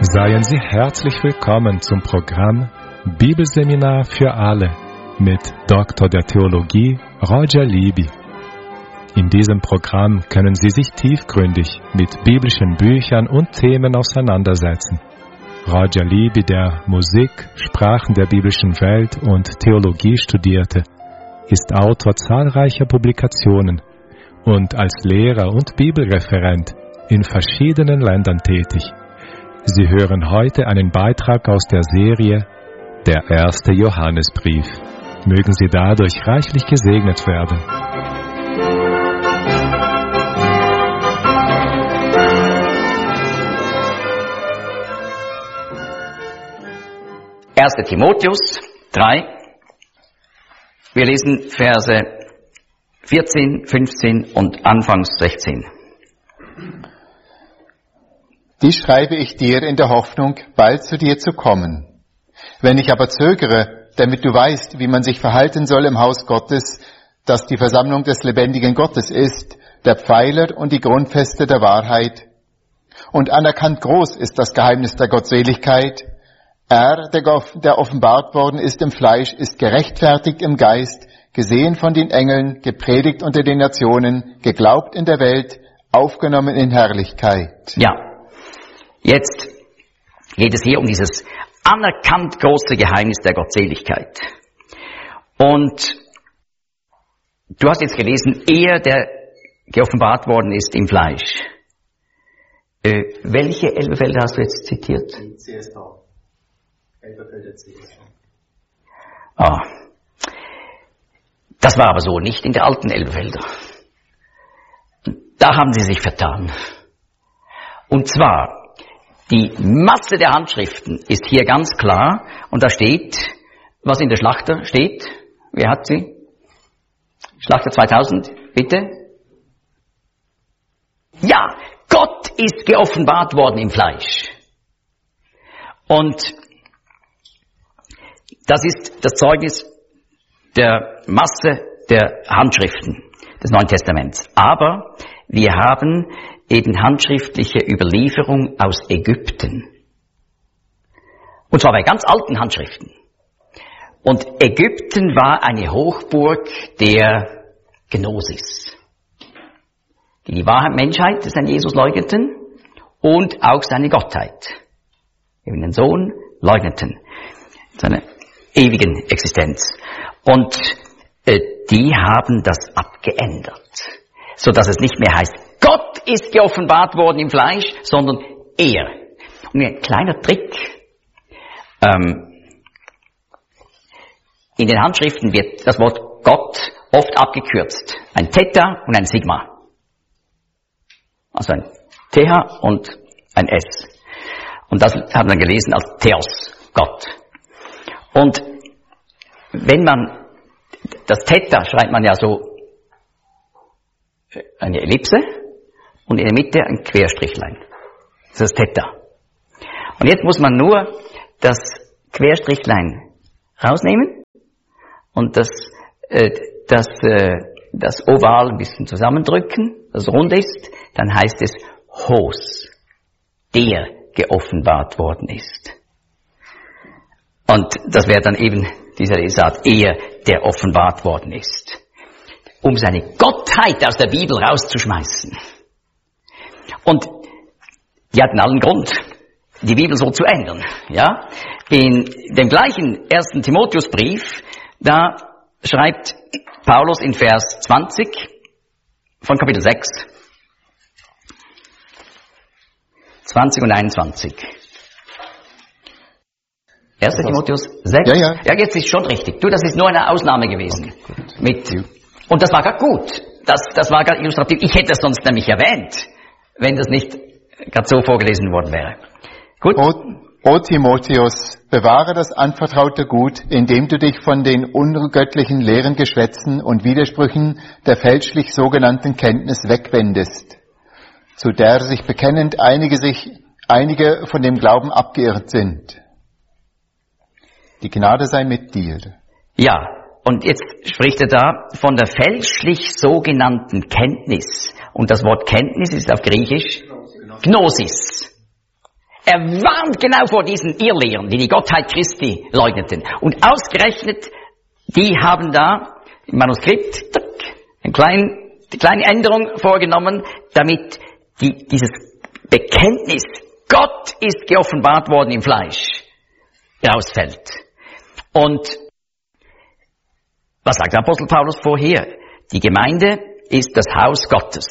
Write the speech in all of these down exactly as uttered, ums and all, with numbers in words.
Seien Sie herzlich willkommen zum Programm Bibelseminar für alle mit Doktor der Theologie Roger Libby. In diesem Programm können Sie sich tiefgründig mit biblischen Büchern und Themen auseinandersetzen. Roger Libby, der Musik, Sprachen der biblischen Welt und Theologie studierte, ist Autor zahlreicher Publikationen und als Lehrer und Bibelreferent in verschiedenen Ländern tätig. Sie hören heute einen Beitrag aus der Serie Der erste Johannesbrief. Mögen Sie dadurch reichlich gesegnet werden. erster Timotheus drei. Wir lesen Verse vierzehn, fünfzehn und anfangs sechzehn. Dies schreibe ich dir in der Hoffnung, bald zu dir zu kommen. Wenn ich aber zögere, damit du weißt, wie man sich verhalten soll im Haus Gottes, das die Versammlung des lebendigen Gottes ist, der Pfeiler und die Grundfeste der Wahrheit. Und anerkannt groß ist das Geheimnis der Gottseligkeit. Er, der offenbart worden ist im Fleisch, ist gerechtfertigt im Geist, gesehen von den Engeln, gepredigt unter den Nationen, geglaubt in der Welt, aufgenommen in Herrlichkeit. Ja. Jetzt geht es hier um dieses anerkannt große Geheimnis der Gottseligkeit. Und du hast jetzt gelesen, er, der geoffenbart worden ist im Fleisch. Äh, welche Elberfelder hast du jetzt zitiert? Die C S V. Elberfelder C S V. Ah. Das war aber so nicht in der alten Elberfelder. Da haben sie sich vertan. Und zwar, die Masse der Handschriften ist hier ganz klar und da steht, was in der Schlachter steht. Wer hat sie? Schlachter zweitausend, bitte. Ja, Gott ist geoffenbart worden im Fleisch. Und das ist das Zeugnis der Masse der Handschriften des Neuen Testaments. Aber wir haben eben handschriftliche Überlieferung aus Ägypten. Und zwar bei ganz alten Handschriften. Und Ägypten war eine Hochburg der Gnosis, die die wahre Menschheit des Herrn Jesus leugneten und auch seine Gottheit, eben den Sohn, leugneten, seine ewigen Existenz. Und äh, die haben das abgeändert, so dass es nicht mehr heißt, Gott ist geoffenbart worden im Fleisch, sondern er. Und ein kleiner Trick. Ähm, in den Handschriften wird das Wort Gott oft abgekürzt. Ein Theta und ein Sigma. Also ein T H und ein S. Und das haben wir gelesen als Theos, Gott. Und wenn man, das Theta schreibt man ja so eine Ellipse, und in der Mitte ein Querstrichlein. Das ist das Theta. Und jetzt muss man nur das Querstrichlein rausnehmen und das, äh, das, äh, das Oval ein bisschen zusammendrücken, das rund ist, dann heißt es Hos, der geoffenbart worden ist. Und das wäre dann eben dieser Lesart, er, der offenbart worden ist. Um seine Gottheit aus der Bibel rauszuschmeißen. Und die hatten allen Grund, die Bibel so zu ändern. Ja? In dem gleichen ersten Timotheusbrief, da schreibt Paulus in Vers zwanzig von Kapitel sechs, zwanzig und einundzwanzig. erster Timotheus sechs? Ja, ja. Ja, jetzt ist schon richtig. Du, das ist nur eine Ausnahme gewesen. Okay, gut. Mit, und das war gar gut. Das, das war gar illustrativ. Ich hätte es sonst nämlich erwähnt, wenn das nicht gerade so vorgelesen worden wäre. Gut? O, o Timotheus, bewahre das anvertraute Gut, indem du dich von den ungöttlichen leeren Geschwätzen und Widersprüchen der fälschlich sogenannten Kenntnis wegwendest, zu der sich bekennend einige, sich, einige von dem Glauben abgeirrt sind. Die Gnade sei mit dir. Ja, und jetzt spricht er da von der fälschlich sogenannten Kenntnis. Und das Wort Kenntnis ist auf Griechisch Gnosis. er warnt genau vor diesen Irrlehren, die die Gottheit Christi leugneten. Und ausgerechnet, die haben da im Manuskript eine kleine, eine kleine Änderung vorgenommen, damit die, dieses Bekenntnis, Gott ist geoffenbart worden im Fleisch, rausfällt. Und was sagt der Apostel Paulus vorher? Die Gemeinde ist das Haus Gottes.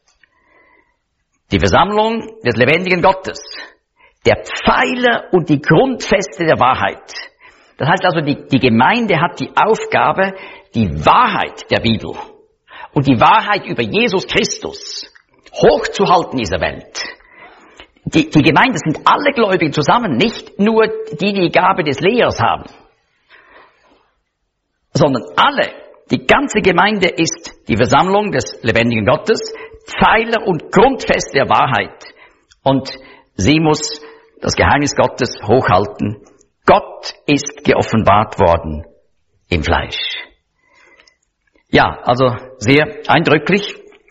Die Versammlung des lebendigen Gottes. Der Pfeiler und die Grundfeste der Wahrheit. Das heißt also, die, die Gemeinde hat die Aufgabe, die Wahrheit der Bibel und die Wahrheit über Jesus Christus hochzuhalten in dieser Welt. Die, die Gemeinde sind alle Gläubigen zusammen, nicht nur die, die die Gabe des Lehrers haben, sondern alle. Die ganze Gemeinde ist die Versammlung des lebendigen Gottes, Pfeiler und Grundfest der Wahrheit. Und sie muss das Geheimnis Gottes hochhalten. Gott ist geoffenbart worden im Fleisch. Ja, also sehr eindrücklich,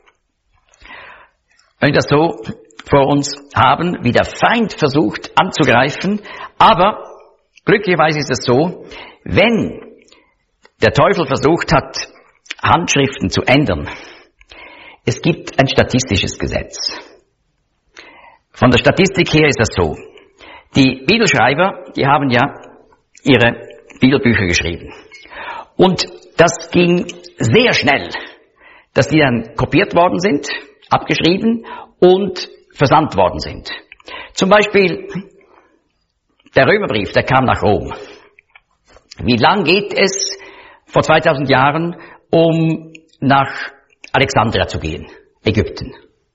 wenn wir das so vor uns haben, wie der Feind versucht anzugreifen. Aber glücklicherweise ist es so, wenn der Teufel versucht hat, Handschriften zu ändern, es gibt ein statistisches Gesetz. Von der Statistik her ist das so. Die Bibelschreiber, die haben ja ihre Bibelbücher geschrieben. Und das ging sehr schnell, dass die dann kopiert worden sind, abgeschrieben und versandt worden sind. Zum Beispiel der Römerbrief, der kam nach Rom. Wie lang geht es vor zweitausend Jahren, um nach Alexandria zu gehen, Ägypten?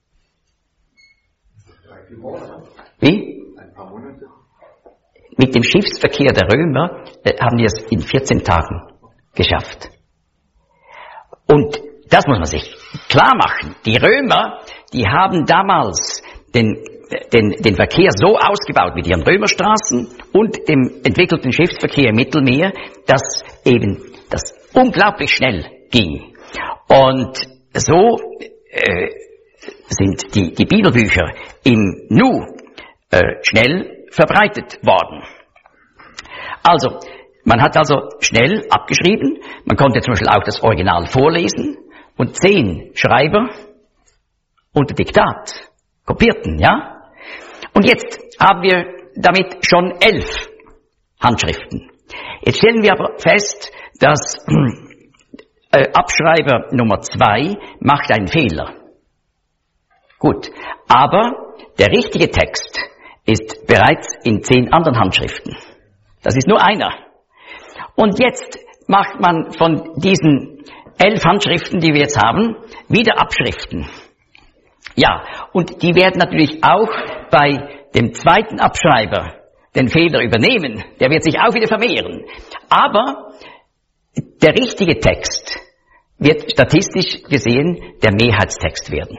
Wie? Ein paar Monate. Mit dem Schiffsverkehr der Römer äh, haben die es in vierzehn Tagen geschafft. Und das muss man sich klar machen. Die Römer, die haben damals den, den, den Verkehr so ausgebaut mit ihren Römerstraßen und dem entwickelten Schiffsverkehr im Mittelmeer, dass eben das unglaublich schnell ging. Und so äh, sind die, die Bibelbücher im Nu äh, schnell verbreitet worden. Also, man hat also schnell abgeschrieben, man konnte zum Beispiel auch das Original vorlesen und zehn Schreiber unter Diktat kopierten, ja? Und jetzt haben wir damit schon elf Handschriften. Jetzt stellen wir aber fest, dass äh, Abschreiber Nummer zwei macht einen Fehler. Gut, aber der richtige Text ist bereits in zehn anderen Handschriften. Das ist nur einer. Und jetzt macht man von diesen elf Handschriften, die wir jetzt haben, wieder Abschriften. Ja, und die werden natürlich auch bei dem zweiten Abschreiber den Fehler übernehmen. Der wird sich auch wieder vermehren. Aber der richtige Text wird statistisch gesehen der Mehrheitstext werden.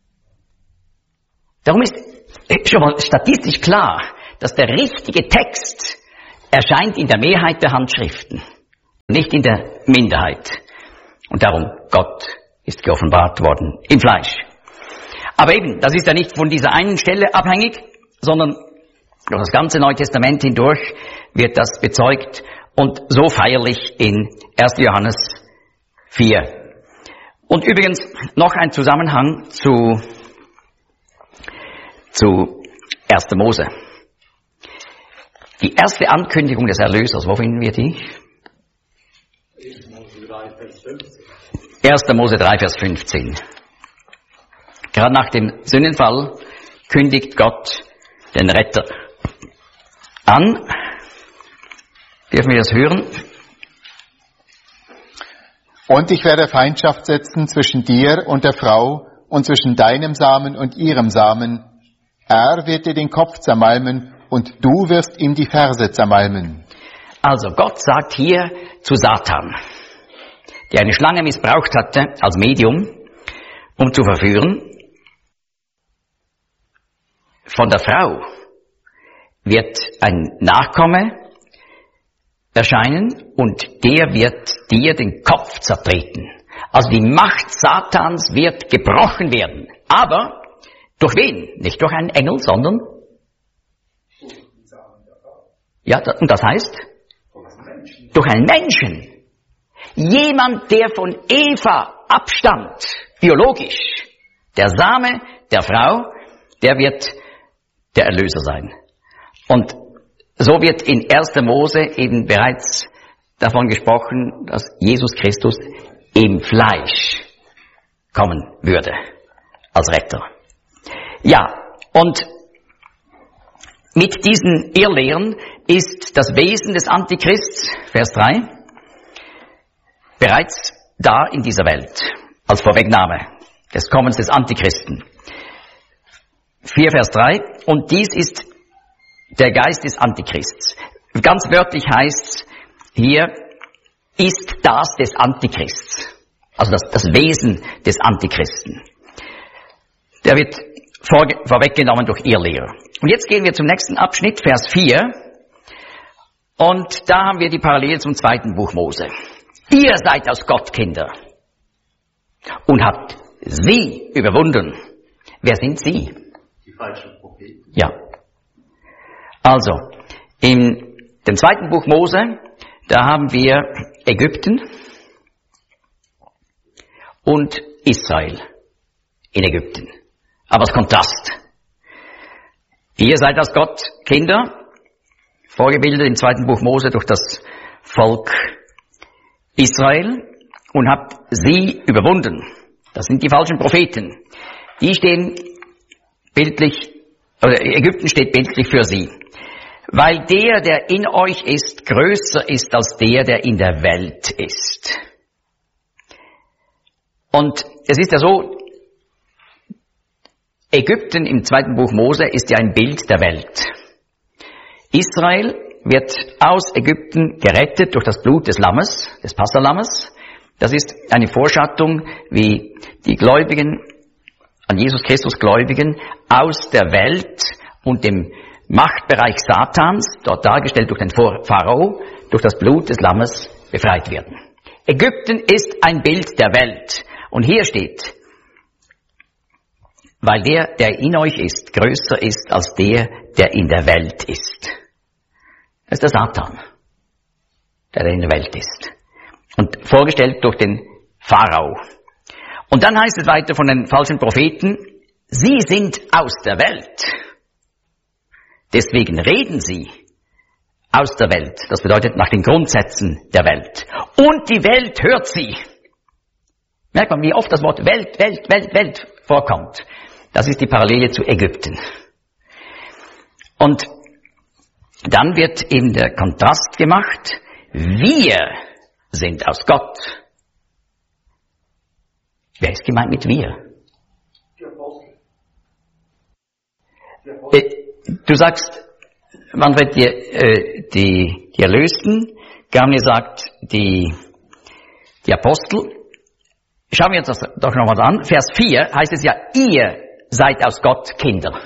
Darum ist schon mal statistisch klar, dass der richtige Text erscheint in der Mehrheit der Handschriften, nicht in der Minderheit. Und darum, Gott ist geoffenbart worden im Fleisch. Aber eben, das ist ja nicht von dieser einen Stelle abhängig, sondern durch das ganze Neue Testament hindurch wird das bezeugt und so feierlich in erster Johannes vier. Und übrigens noch ein Zusammenhang zu, zu erster Mose. Die erste Ankündigung des Erlösers, wo finden wir die? erster Mose drei, Vers fünfzehn. Gerade nach dem Sündenfall kündigt Gott den Retter an. Dürfen wir das hören? Und ich werde Feindschaft setzen zwischen dir und der Frau und zwischen deinem Samen und ihrem Samen. Er wird dir den Kopf zermalmen und du wirst ihm die Ferse zermalmen. Also Gott sagt hier zu Satan, der eine Schlange missbraucht hatte als Medium, um zu verführen, von der Frau wird ein Nachkomme erscheinen und der wird dir den Kopf zertreten. Also die Macht Satans wird gebrochen werden. Aber durch wen? Nicht durch einen Engel, sondern Ja, und das heißt? Durch einen Menschen. Jemand, der von Eva abstammt, biologisch, der Same der Frau, der wird der Erlöser sein. Und so wird in erster Mose eben bereits davon gesprochen, dass Jesus Christus im Fleisch kommen würde, als Retter. Ja, und mit diesen Irrlehren ist das Wesen des Antichrists, Vers drei, bereits da in dieser Welt, als Vorwegnahme des Kommens des Antichristen. vier Vers drei, und dies ist der Geist des Antichrists. Ganz wörtlich heißt es hier, ist das des Antichrists. Also das, das Wesen des Antichristen. Der wird vor, vorweggenommen durch Irrlehrer. Und jetzt gehen wir zum nächsten Abschnitt, Vers vier. Und da haben wir die Parallele zum zweiten Buch Mose. Ihr seid aus Gott Kinder und habt sie überwunden. Wer sind sie? Die falschen Propheten. Ja. Also, in dem zweiten Buch Mose, da haben wir Ägypten und Israel in Ägypten. Aber das Kontrast. Ihr seid aus Gott Kinder, vorgebildet im zweiten Buch Mose durch das Volk Israel und habt sie überwunden. Das sind die falschen Propheten. Die stehen bildlich, oder Ägypten steht bildlich für sie. Weil der, der in euch ist, größer ist als der, der in der Welt ist. Und es ist ja so, Ägypten im zweiten Buch Mose ist ja ein Bild der Welt. Israel wird aus Ägypten gerettet durch das Blut des Lammes, des Passalammes. Das ist eine Vorschattung, wie die Gläubigen, an Jesus Christus Gläubigen, aus der Welt und dem Machtbereich Satans, dort dargestellt durch den Pharao, durch das Blut des Lammes befreit werden. Ägypten ist ein Bild der Welt. Und hier steht, weil der, der in euch ist, größer ist als der, der in der Welt ist. Das ist der Satan, der in der Welt ist. Und vorgestellt durch den Pharao. Und dann heißt es weiter von den falschen Propheten, sie sind aus der Welt. Deswegen reden sie aus der Welt. Das bedeutet nach den Grundsätzen der Welt. Und die Welt hört sie. Merkt man, wie oft das Wort Welt, Welt, Welt, Welt vorkommt. Das ist die Parallele zu Ägypten. Und dann wird eben der Kontrast gemacht. Wir sind aus Gott. Wer ist gemeint mit wir? Die Apostel. Die Apostel. Äh, du sagst, Manfred, die, äh, die, die Erlösten, Gabriel sagt, die, die Apostel. Schauen wir uns das doch noch mal an. Vers vier heißt es ja, ihr seid aus Gott Kinder.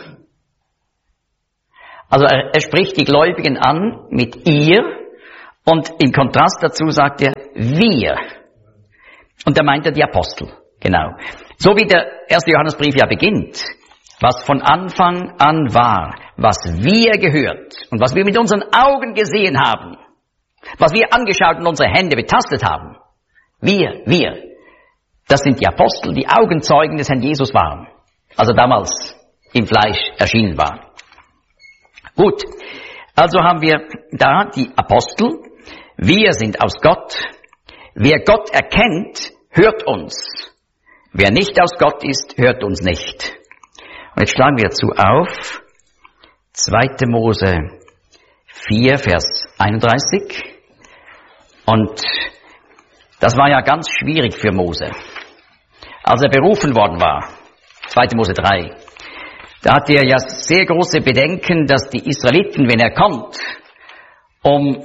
Also er, er spricht die Gläubigen an mit ihr und im Kontrast dazu sagt er wir. Und da meint er die Apostel. Genau. So wie der erste Johannesbrief ja beginnt. Was von Anfang an war, was wir gehört und was wir mit unseren Augen gesehen haben, was wir angeschaut und unsere Hände betastet haben. Wir, wir. Das sind die Apostel, die Augenzeugen des Herrn Jesus waren. Also damals im Fleisch erschienen waren. Gut, also haben wir da die Apostel. Wir sind aus Gott. Wer Gott erkennt, hört uns. Wer nicht aus Gott ist, hört uns nicht. Und jetzt schlagen wir dazu auf. zweite Mose vier, Vers einunddreißig. Und das war ja ganz schwierig für Mose. Als er berufen worden war, zweite Mose drei, da hatte er ja sehr große Bedenken, dass die Israeliten, wenn er kommt, um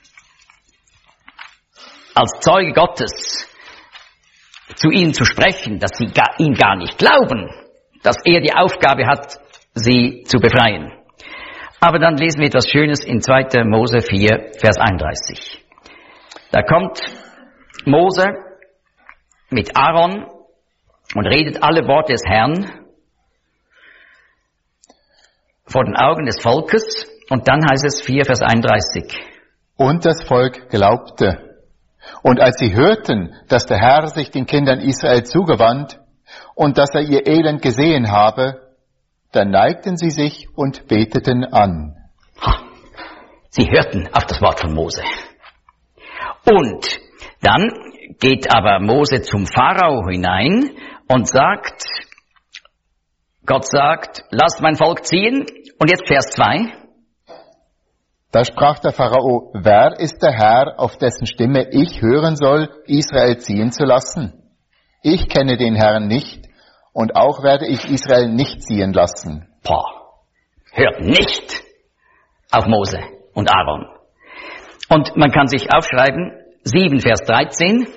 als Zeuge Gottes zu ihnen zu sprechen, dass sie gar, ihm gar nicht glauben, dass er die Aufgabe hat, sie zu befreien. Aber dann lesen wir etwas Schönes in zweite Mose vier, Vers einunddreißig. Da kommt Mose mit Aaron und redet alle Worte des Herrn vor den Augen des Volkes. Und dann heißt es vier, Vers einunddreißig. Und das Volk glaubte. Und als sie hörten, dass der Herr sich den Kindern Israel zugewandt und dass er ihr Elend gesehen habe, dann neigten sie sich und beteten an. Ha, sie hörten auf das Wort von Mose. Und dann geht aber Mose zum Pharao hinein und sagt, Gott sagt, lasst mein Volk ziehen. Und jetzt Vers zwei. Da sprach der Pharao, wer ist der Herr, auf dessen Stimme ich hören soll, Israel ziehen zu lassen? Ich kenne den Herrn nicht und auch werde ich Israel nicht ziehen lassen. Boah, hört nicht auf Mose und Aaron. Und man kann sich aufschreiben, sieben, Vers dreizehn,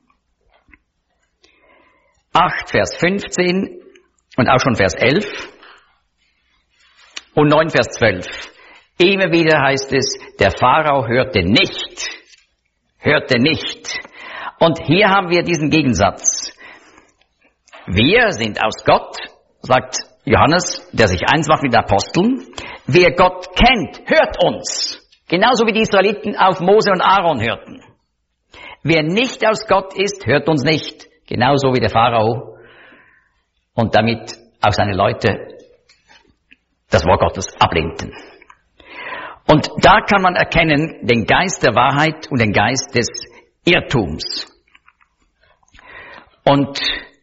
acht, Vers fünfzehn und auch schon Vers elf und neun, Vers zwölf. Immer wieder heißt es, der Pharao hörte nicht, hörte nicht. Und hier haben wir diesen Gegensatz. Wir sind aus Gott, sagt Johannes, der sich eins macht mit den Aposteln. Wer Gott kennt, hört uns. Genauso wie die Israeliten auf Mose und Aaron hörten. Wer nicht aus Gott ist, hört uns nicht. Genauso wie der Pharao und damit auch seine Leute das Wort Gottes ablehnten. Und da kann man erkennen den Geist der Wahrheit und den Geist des Irrtums. Und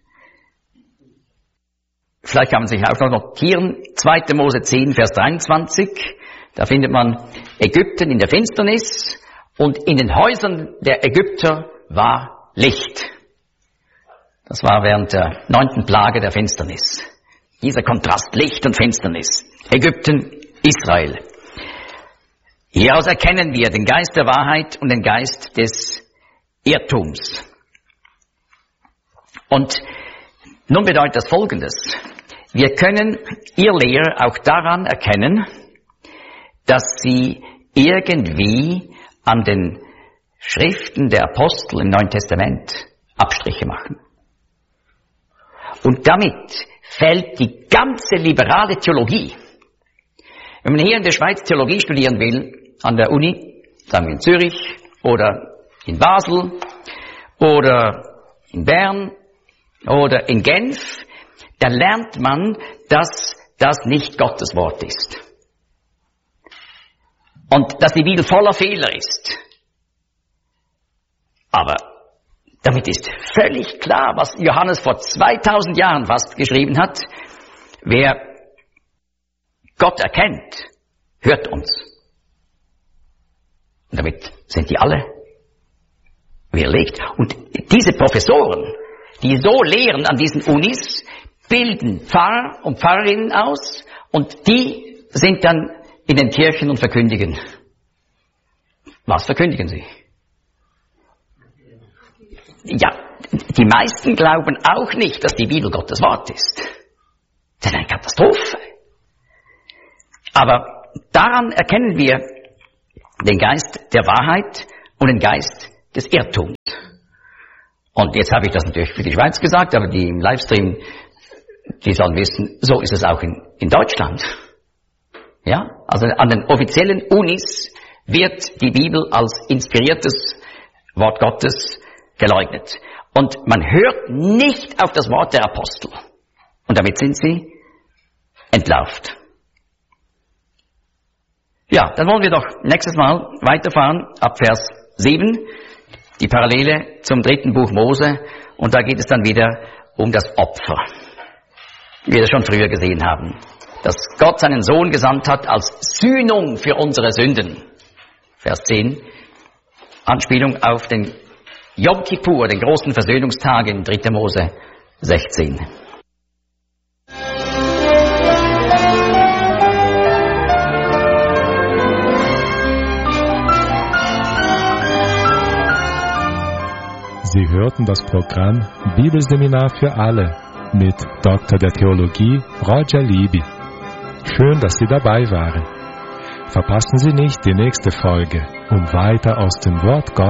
vielleicht kann man sich auch noch notieren, zweiter Mose zehn, Vers dreiundzwanzig, da findet man Ägypten in der Finsternis und in den Häusern der Ägypter war Licht. Das war während der neunten Plage der Finsternis. Dieser Kontrast, Licht und Finsternis. Ägypten, Israel. Hieraus erkennen wir den Geist der Wahrheit und den Geist des Irrtums. Und nun bedeutet das Folgendes. Wir können Irrlehrer auch daran erkennen, dass sie irgendwie an den Schriften der Apostel im Neuen Testament Abstriche machen. Und damit fällt die ganze liberale Theologie. Wenn man hier in der Schweiz Theologie studieren will, an der Uni, sagen wir in Zürich oder in Basel oder in Bern oder in Genf, da lernt man, dass das nicht Gottes Wort ist. Und dass die Bibel voller Fehler ist. Aber damit ist völlig klar, was Johannes vor zweitausend Jahren fast geschrieben hat. Wer Gott erkennt, hört uns. Und damit sind die alle widerlegt. Und diese Professoren, die so lehren an diesen Unis, bilden Pfarrer und Pfarrerinnen aus und die sind dann in den Kirchen und verkündigen. Was verkündigen sie? Ja, die meisten glauben auch nicht, dass die Bibel Gottes Wort ist. Das ist eine Katastrophe. Aber daran erkennen wir den Geist der Wahrheit und den Geist des Irrtums. Und jetzt habe ich das natürlich für die Schweiz gesagt, aber die im Livestream, die sollen wissen, so ist es auch in, in Deutschland. Ja, also an den offiziellen Unis wird die Bibel als inspiriertes Wort Gottes geleugnet. Und man hört nicht auf das Wort der Apostel. Und damit sind sie entlarvt. Ja, dann wollen wir doch nächstes Mal weiterfahren ab Vers sieben, die Parallele zum dritten Buch Mose. Und da geht es dann wieder um das Opfer, wie wir das schon früher gesehen haben. Dass Gott seinen Sohn gesandt hat als Sühnung für unsere Sünden. Vers zehn, Anspielung auf den Yom Kippur, den großen Versöhnungstag in dritter Mose sechzehn. Sie hörten das Programm Bibelseminar für alle mit Doktor der Theologie Roger Libby. Schön, dass Sie dabei waren. Verpassen Sie nicht die nächste Folge, um weiter aus dem Wort Gottes